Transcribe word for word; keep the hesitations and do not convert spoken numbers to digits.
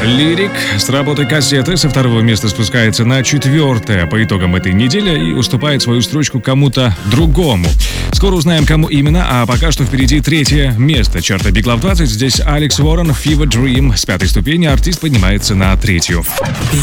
Лирик с работы «Кассеты» со второго места спускается на четвертое по итогам этой недели и уступает свою строчку кому-то другому. Скоро узнаем, кому именно, а пока что впереди третье место чарта Big Love двадцать. Здесь Алекс Уоррен, Fever Dream. С пятой ступени артист поднимается на третью.